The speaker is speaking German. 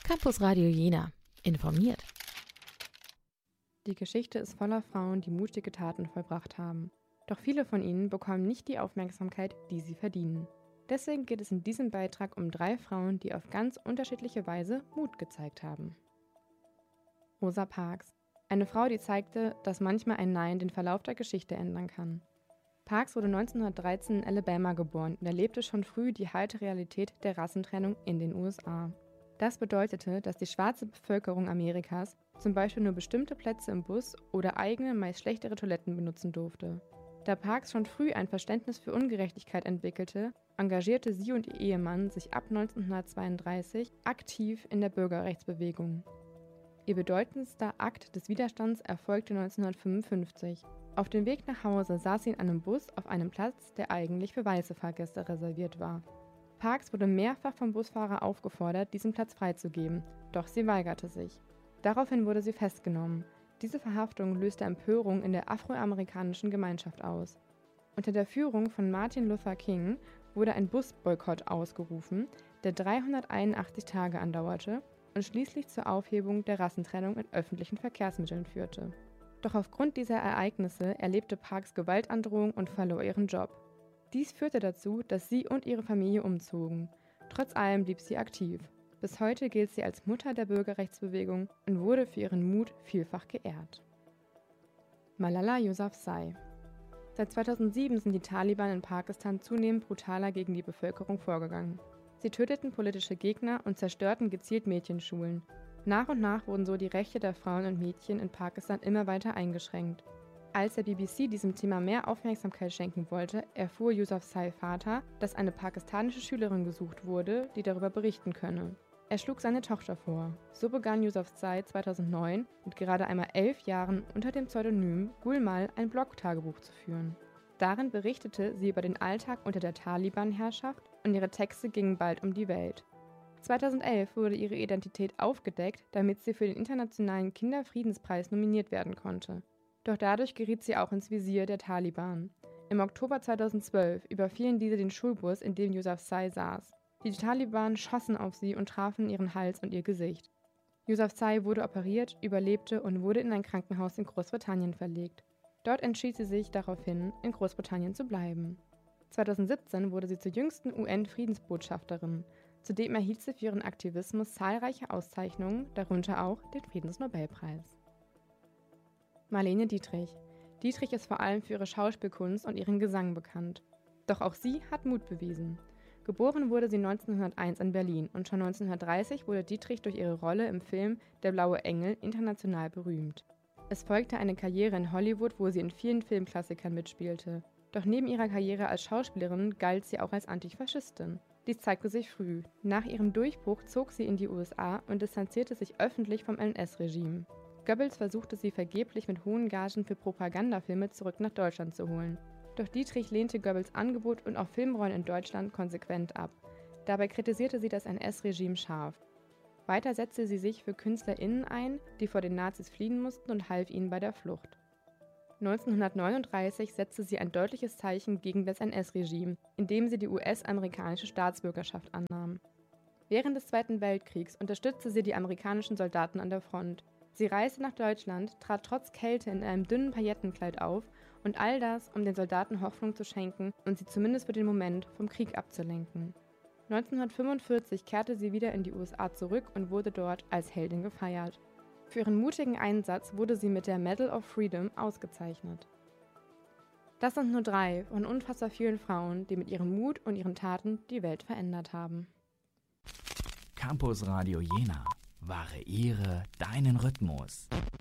Campus Radio Jena informiert. Die Geschichte ist voller Frauen, die mutige Taten vollbracht haben. Doch viele von ihnen bekommen nicht die Aufmerksamkeit, die sie verdienen. Deswegen geht es in diesem Beitrag um 3 Frauen, die auf ganz unterschiedliche Weise Mut gezeigt haben. Rosa Parks. Eine Frau, die zeigte, dass manchmal ein Nein den Verlauf der Geschichte ändern kann. Parks wurde 1913 in Alabama geboren und erlebte schon früh die harte Realität der Rassentrennung in den USA. Das bedeutete, dass die schwarze Bevölkerung Amerikas zum Beispiel nur bestimmte Plätze im Bus oder eigene, meist schlechtere Toiletten benutzen durfte. Da Parks schon früh ein Verständnis für Ungerechtigkeit entwickelte, engagierte sie und ihr Ehemann sich ab 1932 aktiv in der Bürgerrechtsbewegung. Ihr bedeutendster Akt des Widerstands erfolgte 1955. Auf dem Weg nach Hause saß sie in einem Bus auf einem Platz, der eigentlich für weiße Fahrgäste reserviert war. Parks wurde mehrfach vom Busfahrer aufgefordert, diesen Platz freizugeben, doch sie weigerte sich. Daraufhin wurde sie festgenommen. Diese Verhaftung löste Empörung in der afroamerikanischen Gemeinschaft aus. Unter der Führung von Martin Luther King wurde ein Busboykott ausgerufen, der 381 Tage andauerte und schließlich zur Aufhebung der Rassentrennung in öffentlichen Verkehrsmitteln führte. Doch aufgrund dieser Ereignisse erlebte Parks Gewaltandrohung und verlor ihren Job. Dies führte dazu, dass sie und ihre Familie umzogen. Trotz allem blieb sie aktiv. Bis heute gilt sie als Mutter der Bürgerrechtsbewegung und wurde für ihren Mut vielfach geehrt. Malala Yousafzai. Seit 2007 sind die Taliban in Pakistan zunehmend brutaler gegen die Bevölkerung vorgegangen. Sie töteten politische Gegner und zerstörten gezielt Mädchenschulen. Nach und nach wurden so die Rechte der Frauen und Mädchen in Pakistan immer weiter eingeschränkt. Als der BBC diesem Thema mehr Aufmerksamkeit schenken wollte, erfuhr Yousafzai Vater, dass eine pakistanische Schülerin gesucht wurde, die darüber berichten könne. Er schlug seine Tochter vor. So begann Yousafzai 2009 mit gerade einmal 11 Jahren unter dem Pseudonym Gulmal ein Blog-Tagebuch zu führen. Darin berichtete sie über den Alltag unter der Taliban-Herrschaft und ihre Texte gingen bald um die Welt. 2011 wurde ihre Identität aufgedeckt, damit sie für den Internationalen Kinderfriedenspreis nominiert werden konnte. Doch dadurch geriet sie auch ins Visier der Taliban. Im Oktober 2012 überfielen diese den Schulbus, in dem Yousafzai saß. Die Taliban schossen auf sie und trafen ihren Hals und ihr Gesicht. Yousafzai wurde operiert, überlebte und wurde in ein Krankenhaus in Großbritannien verlegt. Dort entschied sie sich daraufhin, in Großbritannien zu bleiben. 2017 wurde sie zur jüngsten UN-Friedensbotschafterin. Zudem erhielt sie für ihren Aktivismus zahlreiche Auszeichnungen, darunter auch den Friedensnobelpreis. Marlene Dietrich. Dietrich ist vor allem für ihre Schauspielkunst und ihren Gesang bekannt. Doch auch sie hat Mut bewiesen. Geboren wurde sie 1901 in Berlin und schon 1930 wurde Dietrich durch ihre Rolle im Film Der blaue Engel international berühmt. Es folgte eine Karriere in Hollywood, wo sie in vielen Filmklassikern mitspielte. Doch neben ihrer Karriere als Schauspielerin galt sie auch als Antifaschistin. Dies zeigte sich früh. Nach ihrem Durchbruch zog sie in die USA und distanzierte sich öffentlich vom NS-Regime. Goebbels versuchte sie vergeblich mit hohen Gagen für Propagandafilme zurück nach Deutschland zu holen. Doch Dietrich lehnte Goebbels Angebot und auch Filmrollen in Deutschland konsequent ab. Dabei kritisierte sie das NS-Regime scharf. Weiter setzte sie sich für KünstlerInnen ein, die vor den Nazis fliehen mussten und half ihnen bei der Flucht. 1939 setzte sie ein deutliches Zeichen gegen das NS-Regime, indem sie die US-amerikanische Staatsbürgerschaft annahm. Während des Zweiten Weltkriegs unterstützte sie die amerikanischen Soldaten an der Front. Sie reiste nach Deutschland, trat trotz Kälte in einem dünnen Paillettenkleid auf und all das, um den Soldaten Hoffnung zu schenken und sie zumindest für den Moment vom Krieg abzulenken. 1945 kehrte sie wieder in die USA zurück und wurde dort als Heldin gefeiert. Für ihren mutigen Einsatz wurde sie mit der Medal of Freedom ausgezeichnet. Das sind nur 3 von unfassbar vielen Frauen, die mit ihrem Mut und ihren Taten die Welt verändert haben. Campus Radio Jena. Variiere deinen Rhythmus.